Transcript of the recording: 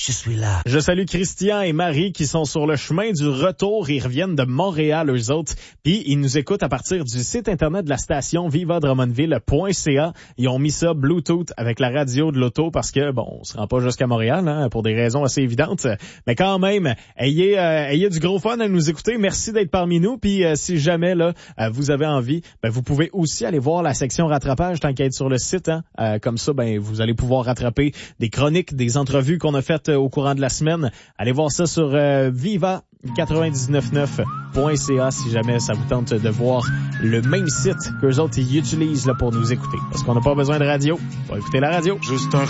je suis là. Je salue Christian et Marie qui sont sur le chemin du retour. Ils reviennent de Montréal, eux autres. Puis ils nous écoutent à partir du site internet de la station vivadrummondville.ca. Ils ont mis ça Bluetooth avec la radio de l'auto parce que, bon, on se rend pas jusqu'à Montréal, hein, pour des raisons assez évidentes. Mais quand même, ayez du gros fun à nous écouter. Merci d'être parmi nous. Puis si jamais là vous avez envie, vous pouvez aussi aller voir la section rattrapage tant qu'à être sur le site. Hein. Comme ça, vous allez pouvoir rattraper des chroniques, des entrevues qu'on a faites au courant de la semaine. Allez voir ça sur viva999.ca si jamais ça vous tente de voir le même site qu'eux autres ils utilisent là, pour nous écouter. Parce qu'on n'a pas besoin de radio. On va écouter la radio. Juste un